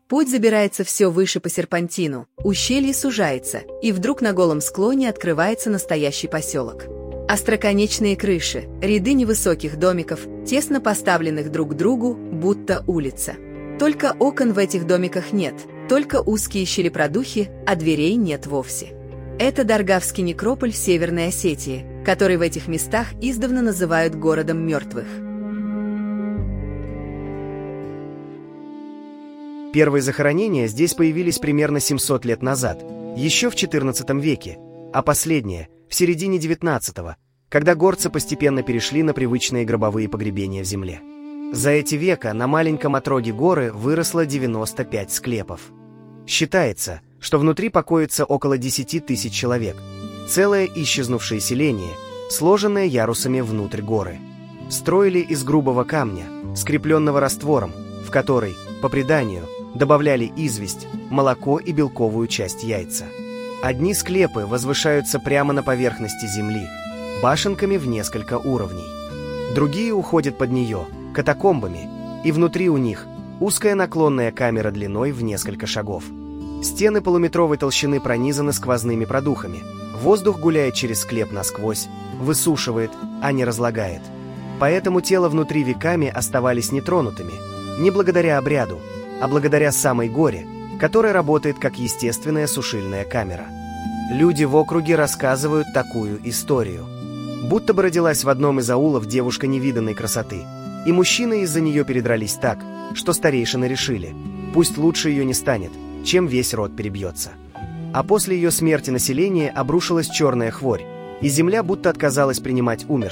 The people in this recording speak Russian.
Путь забирается все выше по серпантину, ущелье сужается, и вдруг на голом склоне открывается настоящий поселок. Остроконечные крыши, ряды невысоких домиков, тесно поставленных друг к другу, будто улица. Только окон в этих домиках нет, только узкие щели-продухи, а дверей нет вовсе. Это Даргавский некрополь Северной Осетии, который в этих местах издавна называют городом мертвых. Первые захоронения здесь появились примерно 700 лет назад, еще в XIV веке, а последние – в середине XIX, когда горцы постепенно перешли на привычные гробовые погребения в земле. За эти века на маленьком отроге горы выросло 95 склепов. Считается, что внутри покоится около 10 тысяч человек, целое исчезнувшее селение, сложенное ярусами внутрь горы. Строили из грубого камня, скрепленного раствором, в который, по преданию, добавляли известь, молоко и белковую часть яйца. Одни склепы возвышаются прямо на поверхности земли, башенками в несколько уровней. Другие уходят под нее, катакомбами, и внутри у них узкая наклонная камера длиной в несколько шагов. Стены полуметровой толщины пронизаны сквозными продухами. Воздух гуляет через склеп насквозь, высушивает, а не разлагает. Поэтому тело внутри веками оставались нетронутыми, не благодаря обряду, а благодаря самой горе, которая работает как естественная сушильная камера. Люди в округе рассказывают такую историю. Будто бы родилась в одном из аулов девушка невиданной красоты, и мужчины из-за нее передрались так, что старейшины решили, пусть лучше ее не станет, чем весь род перебьется. А после ее смерти население обрушилась черная хворь, и земля будто отказалась принимать умерших.